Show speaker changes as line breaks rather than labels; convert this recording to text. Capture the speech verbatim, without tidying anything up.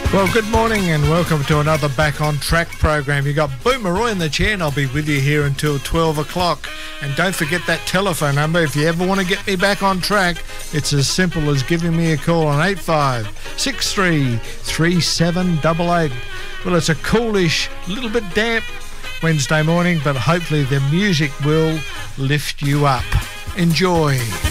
Well, good morning and welcome to another Back on Track program. You got Boomer Roy in the chair and I'll be with you here until twelve o'clock. And don't forget that telephone number. If you ever want to get me back on track, it's as simple as giving me a call on eight five six three three seven eight eight. Well, it's a coolish, little bit damp Wednesday morning, but hopefully the music will lift you up. Enjoy.